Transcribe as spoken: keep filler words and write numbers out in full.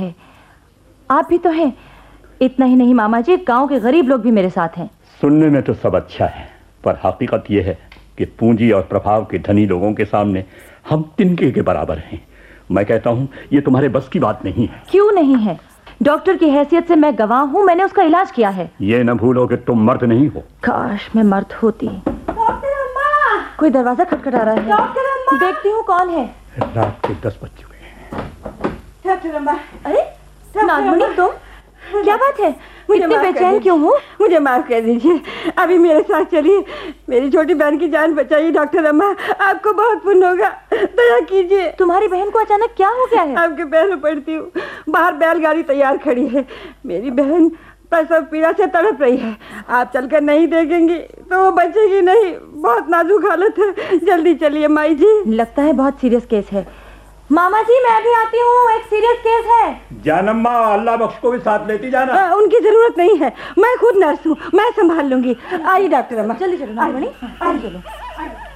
है, आप भी तो हैं। इतना ही नहीं मामा जी, गांव के गरीब लोग भी मेरे साथ हैं। सुनने में तो सब अच्छा है, पर हकीकत यह है कि पूंजी और प्रभाव के धनी लोगों के सामने हम तिनके के बराबर हैं। मैं कहता हूँ ये तुम्हारे बस की बात नहीं है। क्यों नहीं है? डॉक्टर की हैसियत से मैं गवाह हूँ, मैंने उसका इलाज किया है। ये न भूलो कि तुम मर्द नहीं हो। काश मैं मर्द होती। डॉक्टर अम्मा, कोई दरवाजा खटखटा रहा है। डॉक्टर अम्मा, देखती हूँ कौन है। रात के दस बज चुके हैं। डॉक्टर अम्मा, अरे नागमणि, तुम? क्या बात है, इतनी बेचैन क्यों हो? मुझे माफ कर दीजिए, अभी मेरे साथ चलिए, मेरी छोटी बहन की जान बचाइए। डॉक्टर अम्मा, आपको बहुत पुण्य होगा, दया कीजिए। तुम्हारी बहन को अचानक क्या हो गया है? आपके पैरों पड़ती हूँ, बाहर बैलगाड़ी तैयार खड़ी है, मेरी बहन प्रसव पीड़ा से तड़प रही है। आप चलकर नहीं देखेंगी तो वो बचेगी नहीं, बहुत नाजुक हालत है। जल्दी चलिए माई जी। लगता है बहुत सीरियस केस है। मामा जी मैं भी आती हूँ, एक सीरियस केस है। जानम्मा, अल्लाह बख्श को भी साथ लेती जाना। आ, उनकी जरूरत नहीं है, मैं खुद नर्स हूँ, मैं संभाल लूंगी। आइए डॉक्टर अम्मा। जल्दी चलो नागमणि, आइए चलो।